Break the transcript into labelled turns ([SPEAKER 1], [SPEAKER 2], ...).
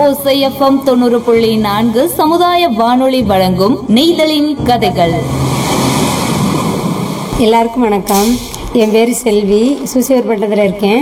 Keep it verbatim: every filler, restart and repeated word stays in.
[SPEAKER 1] ஓசை எஃப்எம் தொண்ணூறு புள்ளி நான்கு சமுதாய வானொலி வழங்கும் நெய்தலின் கதைகள்.
[SPEAKER 2] எல்லாருக்கும் வணக்கம். என் பேர் செல்வி, சூசியூர் பட்டத்தில் இருக்கேன்.